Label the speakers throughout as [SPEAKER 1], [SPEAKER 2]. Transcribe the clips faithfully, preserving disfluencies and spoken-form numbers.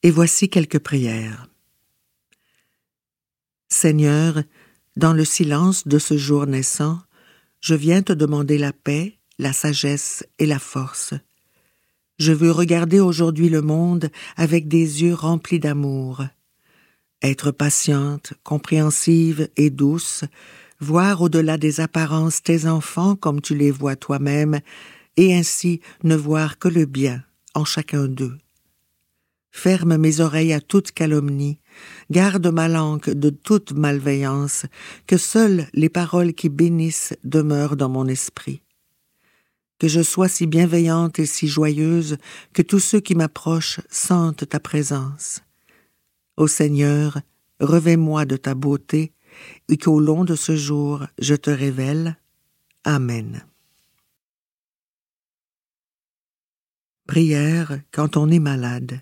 [SPEAKER 1] Et voici quelques prières. Seigneur, dans le silence de ce jour naissant, je viens te demander la paix, la sagesse et la force. Je veux regarder aujourd'hui le monde avec des yeux remplis d'amour. Être patiente, compréhensive et douce, voir au-delà des apparences tes enfants comme tu les vois toi-même, et ainsi ne voir que le bien en chacun d'eux. Ferme mes oreilles à toute calomnie, garde ma langue de toute malveillance, que seules les paroles qui bénissent demeurent dans mon esprit. Que je sois si bienveillante et si joyeuse que tous ceux qui m'approchent sentent ta présence. Ô Seigneur, revêt-moi de ta beauté, et qu'au long de ce jour je te révèle. Amen. Prière quand on est malade.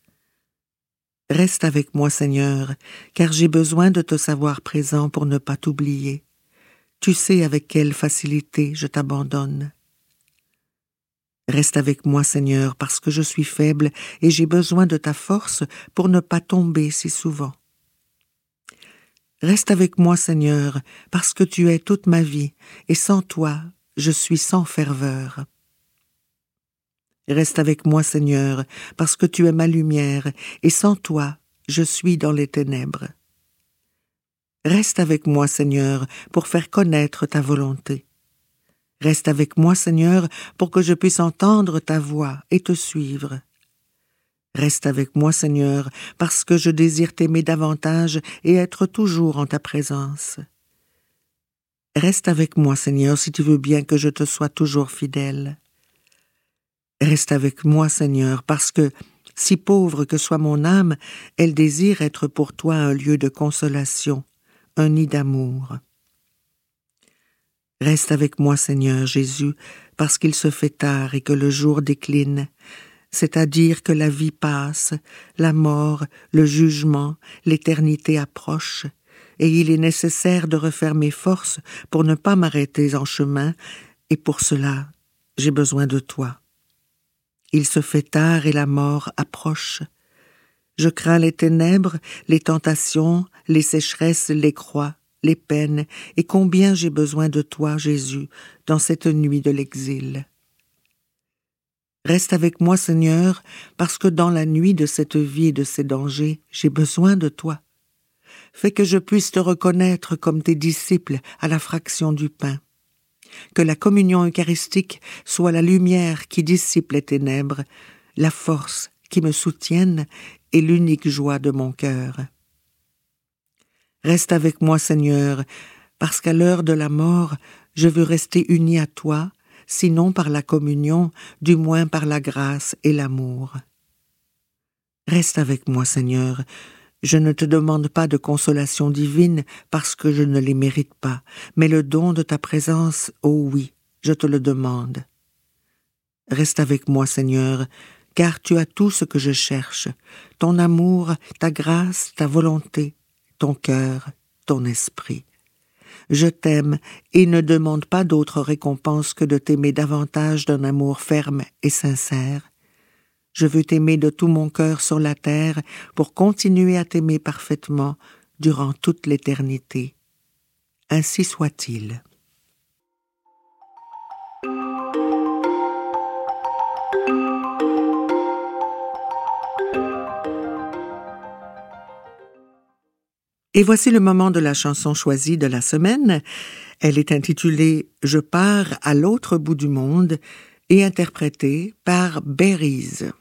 [SPEAKER 1] Reste avec moi, Seigneur, car j'ai besoin de te savoir présent pour ne pas t'oublier. Tu sais avec quelle facilité je t'abandonne. Reste avec moi, Seigneur, parce que je suis faible et j'ai besoin de ta force pour ne pas tomber si souvent. Reste avec moi, Seigneur, parce que tu es toute ma vie, et sans toi, je suis sans ferveur. Reste avec moi, Seigneur, parce que tu es ma lumière, et sans toi, je suis dans les ténèbres. Reste avec moi, Seigneur, pour faire connaître ta volonté. Reste avec moi, Seigneur, pour que je puisse entendre ta voix et te suivre. Reste avec moi, Seigneur, parce que je désire t'aimer davantage et être toujours en ta présence. Reste avec moi, Seigneur, si tu veux bien que je te sois toujours fidèle. Reste avec moi, Seigneur, parce que, si pauvre que soit mon âme, elle désire être pour toi un lieu de consolation, un nid d'amour. Reste avec moi, Seigneur Jésus, parce qu'il se fait tard et que le jour décline, c'est-à-dire que la vie passe, la mort, le jugement, l'éternité approche, et il est nécessaire de refaire mes forces pour ne pas m'arrêter en chemin, et pour cela, j'ai besoin de toi. Il se fait tard et la mort approche. Je crains les ténèbres, les tentations, les sécheresses, les croix, les peines, et combien j'ai besoin de toi, Jésus, dans cette nuit de l'exil. Reste avec moi, Seigneur, parce que dans la nuit de cette vie et de ces dangers, j'ai besoin de toi. Fais que je puisse te reconnaître comme tes disciples à la fraction du pain. Que la communion eucharistique soit la lumière qui dissipe les ténèbres, la force qui me soutienne et l'unique joie de mon cœur. Reste avec moi, Seigneur, parce qu'à l'heure de la mort, je veux rester uni à toi, sinon par la communion, du moins par la grâce et l'amour. Reste avec moi, Seigneur. Je ne te demande pas de consolation divine parce que je ne les mérite pas, mais le don de ta présence, oh oui, je te le demande. Reste avec moi, Seigneur, car tu as tout ce que je cherche, ton amour, ta grâce, ta volonté, ton cœur, ton esprit. Je t'aime et ne demande pas d'autre récompense que de t'aimer davantage d'un amour ferme et sincère. Je veux t'aimer de tout mon cœur sur la terre pour continuer à t'aimer parfaitement durant toute l'éternité. Ainsi soit-il. Et voici le moment de la chanson choisie de la semaine. Elle est intitulée « Je pars à l'autre bout du monde » et interprétée par Berryz.